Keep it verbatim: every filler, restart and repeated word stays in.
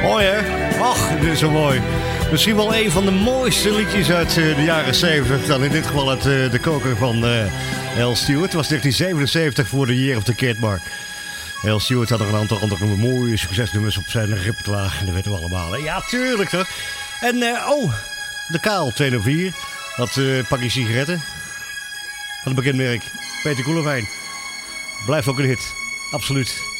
Mooi hè? Ach, dit is zo mooi. Misschien wel een van de mooiste liedjes uit uh, de jaren zeventig. Dan in dit geval uit uh, de koker van uh, Al Stewart. Het was negentien zevenenzeventig voor de Year of the Kid. Maar Al Stewart had nog een aantal andere mooie succesnummers op zijn repertoire. En dat weten we allemaal. Hè? Ja, tuurlijk toch. En uh, oh, de Kaal tweehonderdvier. Dat uh, pakje sigaretten. Van het bekend merk Peter Koelewijn. Blijft ook een hit. Absoluut.